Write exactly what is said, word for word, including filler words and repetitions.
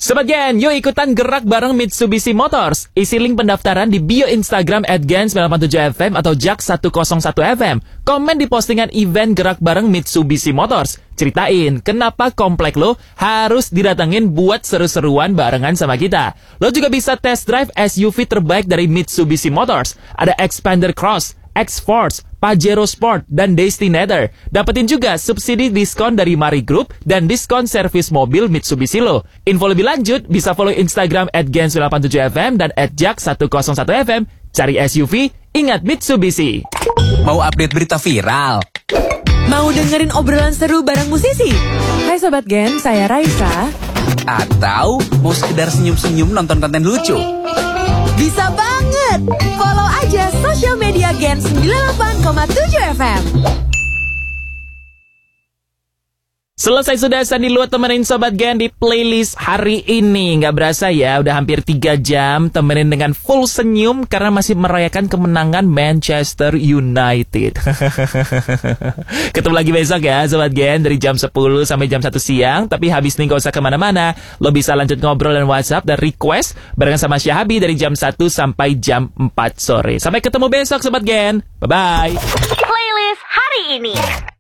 Sobat Gen, yuk ikutan gerak bareng Mitsubishi Motors. Isi link pendaftaran di bio Instagram at gen sembilan delapan tujuh F M atau jak seratus satu F M. Komen di postingan event gerak bareng Mitsubishi Motors. Ceritain kenapa komplek lo harus didatengin buat seru-seruan barengan sama kita. Lo juga bisa test drive S U V terbaik dari Mitsubishi Motors. Ada Xpander Cross, X-Force, Pajero Sport, dan Destinator. Dapetin juga subsidi diskon dari Mari Group dan diskon servis mobil Mitsubishi lo. Info lebih lanjut bisa follow Instagram at gen sembilan delapan tujuh F M dan at jak seratus satu F M. Cari S U V, ingat Mitsubishi. Mau update berita viral? Mau dengerin obrolan seru bareng musisi? Hai Sobat Gen, saya Raisa. Atau mau sekedar senyum-senyum nonton konten lucu? Bisa banget! Follow aja sosial media Gen sembilan puluh delapan koma tujuh F M. Selesai sudah Sandi Luat temenin Sobat Gen di playlist hari ini. Nggak berasa ya, udah hampir tiga jam temenin dengan full senyum karena masih merayakan kemenangan Manchester United. Ketemu lagi besok ya Sobat Gen dari jam sepuluh sampai jam satu siang. Tapi habis nih gak usah kemana-mana. Lo bisa lanjut ngobrol dan WhatsApp dan request barengan sama Syahabi dari jam satu sampai jam empat sore. Sampai ketemu besok Sobat Gen. Bye-bye. Playlist hari ini.